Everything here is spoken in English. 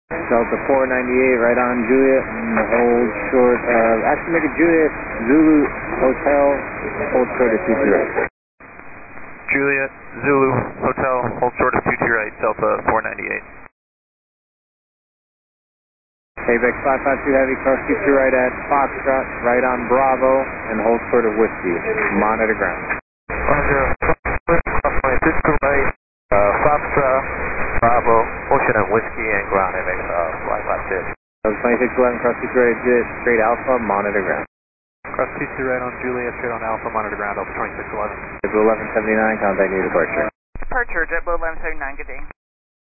Delta 498, right on Juliet, hold short, actually make it Juliet, Zulu, Hotel, hold short of 22 right. Juliet, Zulu, Hotel, hold short of 22 right, Delta 498. ABEX 552 Heavy, cross 22 right at Foxtrot, right on Bravo, and hold short of Whiskey, monitor ground. Roger, cross 22 right, Foxtrot, Bravo, ocean and Whiskey and ground, ABEX 552. 2611, cross 22 right, Juliet, straight Alpha, monitor ground. Cross 22 right on Juliet, straight on Alpha, monitor ground, Delta 2611. JetBlue 1179, contact new departure. Departure, JetBlue 1179, good day.